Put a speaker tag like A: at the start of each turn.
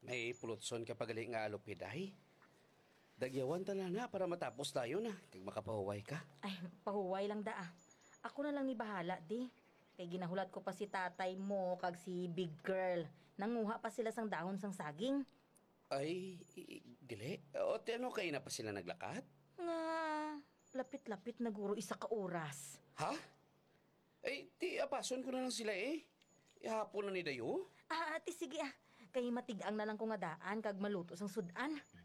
A: May pulutson ka pagali nga alupid ay. Dagyawan tala na para matapos tayo na. Kag makapahuway ka.
B: Ay, pahuway lang da ah. Ako na lang ni bahala di. Kay ginahulat ko pa si tatay mo kag si big girl. Nanguha pa sila sang dahon sang saging.
A: Ay, dili. O ano kayo na pa sila naglakat?
B: Nga, lapit-lapit na guro isa ka oras.
A: Ha? Ay, ti apason ko na lang sila eh. Ihapon na ni Dayo.
B: Ati sige ah. Kay matigang na lang ko nga daan kag maluto sang sudan.